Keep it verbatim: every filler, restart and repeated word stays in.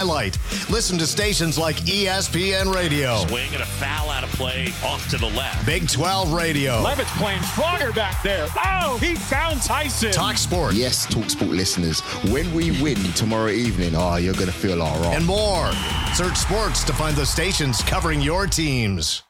highlight. Listen to stations like E S P N Radio. Swing and a foul out of play off to the left. Big twelve Radio. Levitt's playing stronger back there. Oh, he found Tyson. Talk Sport. Yes, Talk Sport listeners. When we win tomorrow evening, oh, you're going to feel all right. And more. Search sports to find the stations covering your teams.